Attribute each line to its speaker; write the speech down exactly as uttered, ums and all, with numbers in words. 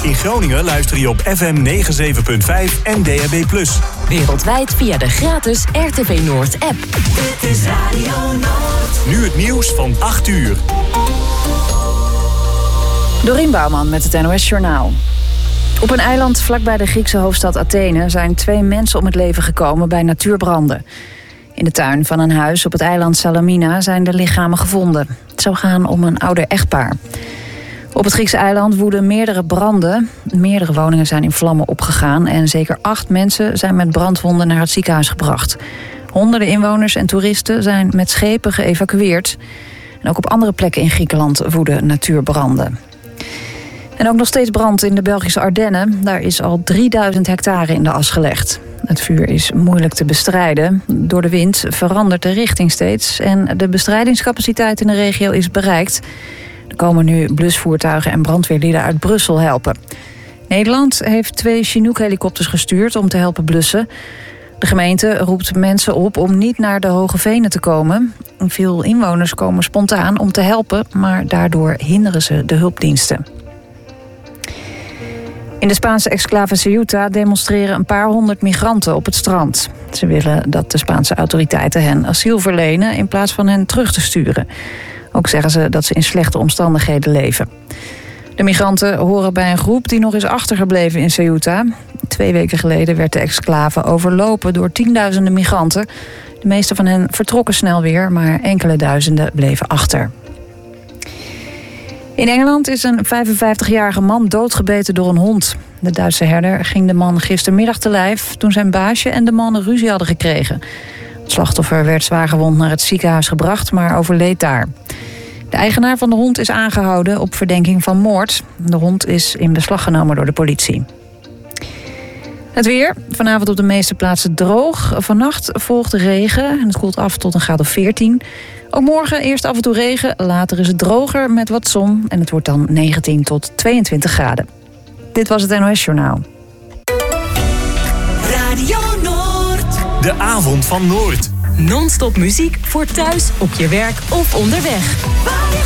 Speaker 1: In Groningen luister je op F M negenenzeventig punt vijf en D A B plus.
Speaker 2: Wereldwijd via de gratis R T V Noord app.
Speaker 3: Dit is Radio Noord.
Speaker 1: Nu het nieuws van acht uur.
Speaker 4: Dorien Bouwman met het N O S Journaal. Op een eiland vlakbij de Griekse hoofdstad Athene zijn twee mensen om het leven gekomen bij natuurbranden. In de tuin van een huis op het eiland Salamina zijn de lichamen gevonden. Het zou gaan om een ouder echtpaar. Op het Griekse eiland woeden meerdere branden. Meerdere woningen zijn in vlammen opgegaan en zeker acht mensen zijn met brandwonden naar het ziekenhuis gebracht. Honderden inwoners en toeristen zijn met schepen geëvacueerd. En ook op andere plekken in Griekenland woeden natuurbranden. En ook nog steeds brand in de Belgische Ardennen. Daar is al drieduizend hectare in de as gelegd. Het vuur is moeilijk te bestrijden. Door de wind verandert de richting steeds en de bestrijdingscapaciteit in de regio is bereikt. Er komen nu blusvoertuigen en brandweerlieden uit Brussel helpen. Nederland heeft twee Chinook-helikopters gestuurd om te helpen blussen. De gemeente roept mensen op om niet naar de Hoge Venen te komen. Veel inwoners komen spontaan om te helpen, maar daardoor hinderen ze de hulpdiensten. In de Spaanse exclave Ceuta demonstreren een paar honderd migranten op het strand. Ze willen dat de Spaanse autoriteiten hen asiel verlenen in plaats van hen terug te sturen. Ook zeggen ze dat ze in slechte omstandigheden leven. De migranten horen bij een groep die nog is achtergebleven in Ceuta. Twee weken geleden werd de exclave overlopen door tienduizenden migranten. De meeste van hen vertrokken snel weer, maar enkele duizenden bleven achter. In Engeland is een vijfenvijftigjarige man doodgebeten door een hond. De Duitse herder ging de man gistermiddag te lijf toen zijn baasje en de man ruzie hadden gekregen. Het slachtoffer werd zwaargewond naar het ziekenhuis gebracht, maar overleed daar. De eigenaar van de hond is aangehouden op verdenking van moord. De hond is in beslag genomen door de politie. Het weer. Vanavond op de meeste plaatsen droog. Vannacht volgt regen en het koelt af tot een graad of veertien. Ook morgen eerst af en toe regen, later is het droger met wat zon. En het wordt dan negentien tot tweeëntwintig graden. Dit was het N O S Journaal.
Speaker 3: Radio Noord.
Speaker 1: De avond van Noord.
Speaker 2: Non-stop muziek voor thuis, op je werk of onderweg.
Speaker 3: Waar je